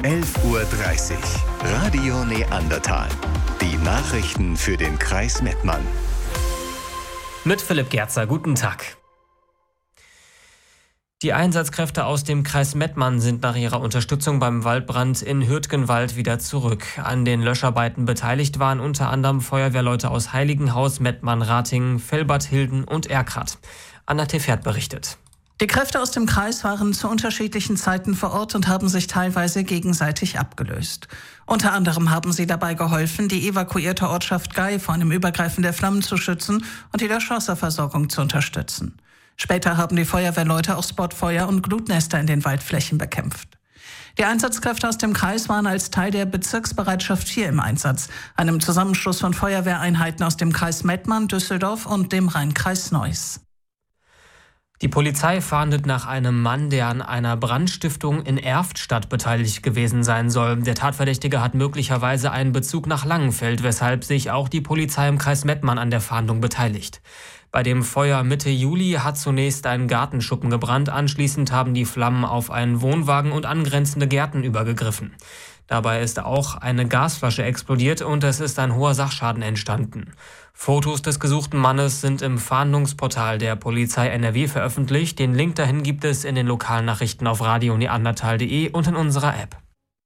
11:30 Uhr. Radio Neandertal. Die Nachrichten für den Kreis Mettmann. Mit Philipp Gerzer, guten Tag. Die Einsatzkräfte aus dem Kreis Mettmann sind nach ihrer Unterstützung beim Waldbrand in Hürtgenwald wieder zurück. An den Löscharbeiten beteiligt waren unter anderem Feuerwehrleute aus Heiligenhaus, Mettmann, Ratingen, Velbert-Hilden und Erkrath. Anna Tefert berichtet. Die Kräfte aus dem Kreis waren zu unterschiedlichen Zeiten vor Ort und haben sich teilweise gegenseitig abgelöst. Unter anderem haben sie dabei geholfen, die evakuierte Ortschaft Gei vor einem Übergreifen der Flammen zu schützen und die Löschwasserversorgung zu unterstützen. Später haben die Feuerwehrleute auch Spotfeuer und Glutnester in den Waldflächen bekämpft. Die Einsatzkräfte aus dem Kreis waren als Teil der Bezirksbereitschaft 4 im Einsatz, einem Zusammenschluss von Feuerwehreinheiten aus dem Kreis Mettmann, Düsseldorf und dem Rheinkreis Neuss. Die Polizei fahndet nach einem Mann, der an einer Brandstiftung in Erftstadt beteiligt gewesen sein soll. Der Tatverdächtige hat möglicherweise einen Bezug nach Langenfeld, weshalb sich auch die Polizei im Kreis Mettmann an der Fahndung beteiligt. Bei dem Feuer Mitte Juli hat zunächst ein Gartenschuppen gebrannt. Anschließend haben die Flammen auf einen Wohnwagen und angrenzende Gärten übergegriffen. Dabei ist auch eine Gasflasche explodiert und es ist ein hoher Sachschaden entstanden. Fotos des gesuchten Mannes sind im Fahndungsportal der Polizei NRW veröffentlicht. Den Link dahin gibt es in den Lokalnachrichten auf radioneandertal.de und in unserer App.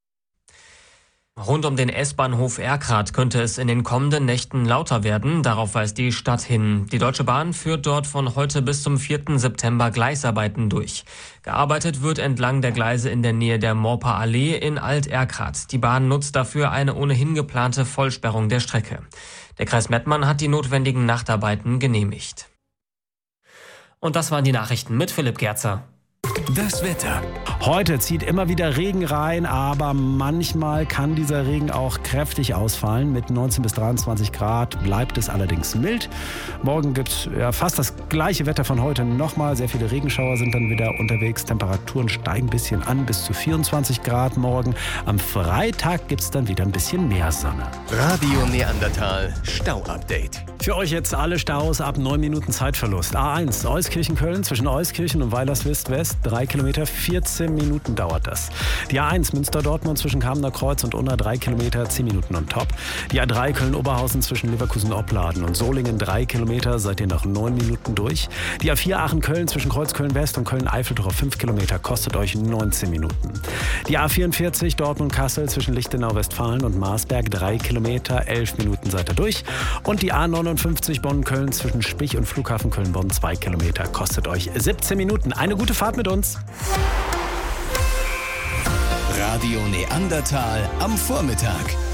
Rund um den S-Bahnhof Erkrath könnte es in den kommenden Nächten lauter werden. Darauf weist die Stadt hin. Die Deutsche Bahn führt dort von heute bis zum 4. September Gleisarbeiten durch. Gearbeitet wird entlang der Gleise in der Nähe der Morper Allee in Alt-Erkrath. Die Bahn nutzt dafür eine ohnehin geplante Vollsperrung der Strecke. Der Kreis Mettmann hat die notwendigen Nachtarbeiten genehmigt. Und das waren die Nachrichten mit Philipp Gerzer. Das Wetter. Heute zieht immer wieder Regen rein, aber manchmal kann dieser Regen auch kräftig ausfallen. Mit 19 bis 23 Grad bleibt es allerdings mild. Morgen gibt es fast das gleiche Wetter von heute nochmal. Sehr viele Regenschauer sind dann wieder unterwegs. Temperaturen steigen ein bisschen an, bis zu 24 Grad morgen. Am Freitag gibt es dann wieder ein bisschen mehr Sonne. Radio Neandertal Stau-Update. Für euch jetzt alle Staus ab 9 Minuten Zeitverlust. A1 Euskirchen-Köln zwischen Euskirchen und Weilerswist-West. 3 Kilometer, 14 Minuten dauert das. Die A1 Münster-Dortmund zwischen Kamener Kreuz und Unna 3 Kilometer, 10 Minuten on top. Die A3 Köln-Oberhausen zwischen Leverkusen-Opladen und Solingen 3 Kilometer, seid ihr nach 9 Minuten durch. Die A4 Aachen-Köln zwischen Kreuz-Köln-West und Köln-Eifeldorf 5 Kilometer, kostet euch 19 Minuten. Die A44 Dortmund-Kassel zwischen Lichtenau-Westfalen und Marsberg 3 Kilometer, 11 Minuten seid ihr durch. Und die A59 Bonn-Köln zwischen Spich und Flughafen Köln-Bonn 2 Kilometer, kostet euch 17 Minuten. Eine gute Fahrt mit uns. Radio Neandertal am Vormittag.